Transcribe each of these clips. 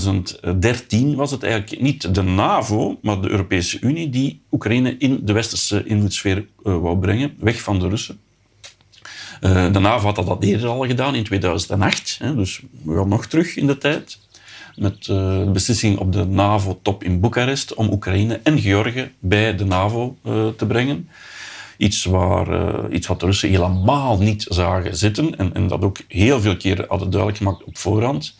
2013 was het eigenlijk niet de NAVO, maar de Europese Unie die Oekraïne in de westerse invloedssfeer wou brengen, weg van de Russen. De NAVO had dat eerder al gedaan, in 2008. Dus we gaan nog terug in de tijd. Met de beslissing op de NAVO-top in Boekarest om Oekraïne en Georgië bij de NAVO te brengen. Iets wat de Russen helemaal niet zagen zitten en dat ook heel veel keren hadden duidelijk gemaakt op voorhand.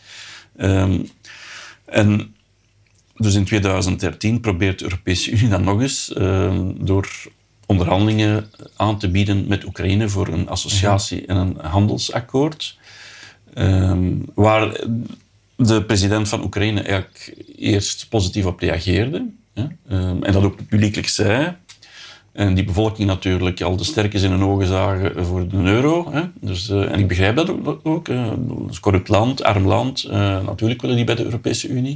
En dus in 2013 probeert de Europese Unie dan nog eens door onderhandelingen aan te bieden met Oekraïne voor een associatie en een handelsakkoord. Waar de president van Oekraïne eigenlijk eerst positief op reageerde. En dat ook publiekelijk zei. En die bevolking natuurlijk al de sterkes in hun ogen zagen voor de euro. Dus, en ik begrijp dat ook. Het is corrupt land, arm land. Natuurlijk willen die bij de Europese Unie.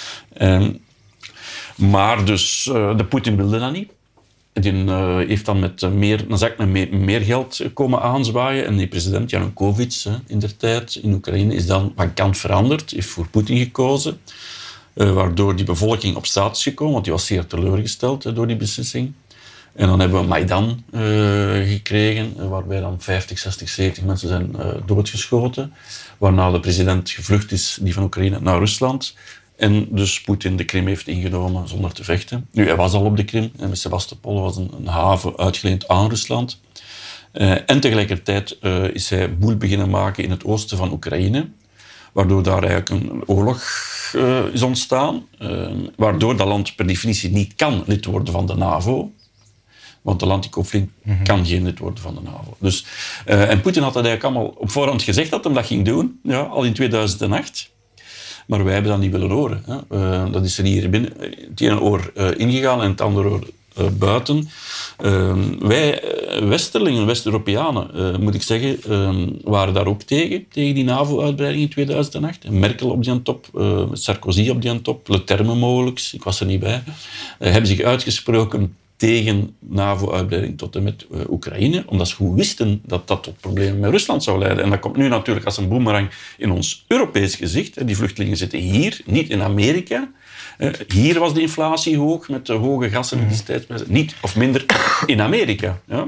Maar dus de Poetin wilde dat niet. Die heeft dan met meer geld komen aanzwaaien. En die president Yanukovych indertijd in Oekraïne is dan van kant veranderd. Heeft voor Poetin gekozen. Waardoor die bevolking op straat is gekomen. Want die was zeer teleurgesteld door die beslissing. En dan hebben we Maidan gekregen. Waarbij dan 50, 60, 70 mensen zijn doodgeschoten. Waarna de president gevlucht is, die van Oekraïne, naar Rusland. En dus Poetin de Krim heeft ingenomen zonder te vechten. Nu, hij was al op de Krim. En Sevastopol was een haven uitgeleend aan Rusland. En tegelijkertijd is hij boel beginnen maken in het oosten van Oekraïne. Waardoor daar eigenlijk een oorlog is ontstaan. Waardoor dat land per definitie niet kan lid worden van de NAVO. Want de land die conflict kan geen lid worden van de NAVO. Dus, en Poetin had dat eigenlijk allemaal op voorhand gezegd dat hij dat ging doen. Ja, al in 2008. Maar wij hebben dat niet willen horen. Dat is er hier binnen het ene oor ingegaan en het andere oor buiten. Wij Westerlingen, West-Europeanen, moet ik zeggen, waren daar ook tegen die NAVO-uitbreiding in 2008. Merkel op die aan top, Sarkozy op die aan top, Le Terme mogelijk, ik was er niet bij, hebben zich uitgesproken tegen NAVO-uitbreiding tot en met Oekraïne, omdat ze goed wisten dat dat tot problemen met Rusland zou leiden. En dat komt nu natuurlijk als een boemerang in ons Europees gezicht. Die vluchtelingen zitten hier, niet in Amerika. Hier was de inflatie hoog, met de hoge gas- en elektriciteitsprijzen. Niet of minder in Amerika. Ja.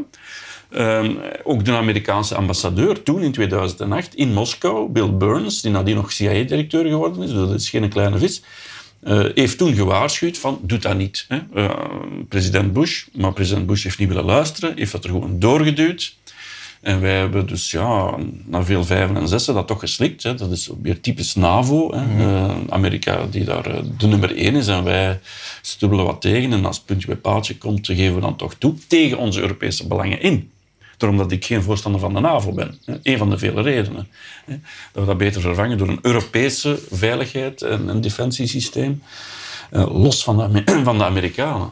Ook de Amerikaanse ambassadeur toen in 2008 in Moskou, Bill Burns, die nadien nog CIA-directeur geworden is, dus dat is geen kleine vis, heeft toen gewaarschuwd van, doe dat niet. President Bush, maar president Bush heeft niet willen luisteren, heeft dat er gewoon doorgeduwd. En wij hebben dus na veel vijven en zessen dat toch geslikt. Dat is weer typisch NAVO. Amerika die daar de nummer 1 is en wij stubbelen wat tegen. En als het puntje bij paaltje komt, geven we dan toch toe tegen onze Europese belangen in. Daarom dat ik geen voorstander van de NAVO ben. Een van de vele redenen. Dat we dat beter vervangen door een Europese veiligheid en defensiesysteem. Los van de Amerikanen.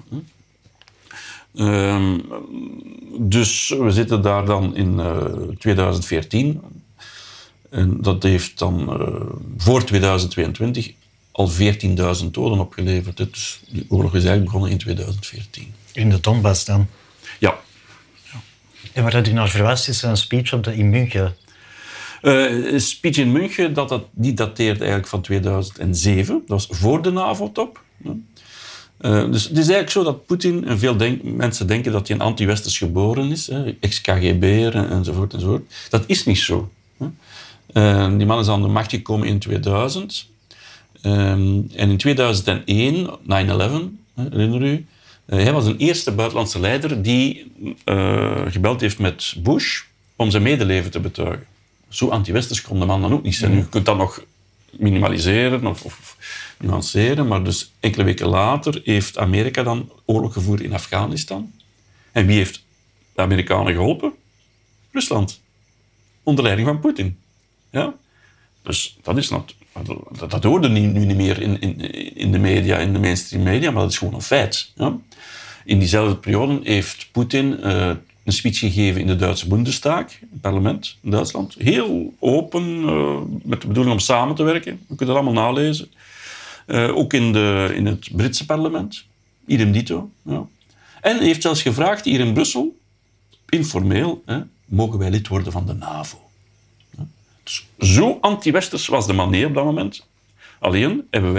Dus we zitten daar dan in 2014. En dat heeft dan voor 2022 al 14.000 doden opgeleverd. Dus die oorlog is eigenlijk begonnen in 2014. In de Donbass dan? Ja. En waar had u naar verwijst is een speech in München. Een speech in München, die dateert eigenlijk van 2007. Dat was voor de NAVO-top. Dus het is eigenlijk zo dat Poetin, en veel mensen denken dat hij een anti-westers geboren is, ex-KGB'er enzovoort enzovoort. Dat is niet zo. Die man is aan de macht gekomen in 2000. En in 2001, 9/11, herinner u, hij was een eerste buitenlandse leider die gebeld heeft met Bush om zijn medeleven te betuigen. Zo anti-westers kon de man dan ook niet zijn. Je kunt dat nog minimaliseren of nuanceren, maar dus enkele weken later heeft Amerika dan oorlog gevoerd in Afghanistan. En wie heeft de Amerikanen geholpen? Rusland. Onder leiding van Poetin. Ja? Dus dat hoorde nu niet meer in de media, in de mainstream media, maar dat is gewoon een feit. Ja? In diezelfde periode heeft Poetin een speech gegeven in de Duitse Bundestag, het parlement in Duitsland. Heel open, met de bedoeling om samen te werken. We kunnen dat allemaal nalezen. Ook in het Britse parlement. Idem dito. Ja. En heeft zelfs gevraagd hier in Brussel, informeel, mogen wij lid worden van de NAVO. Ja. Dus zo anti-westers was de man niet op dat moment. Alleen hebben wij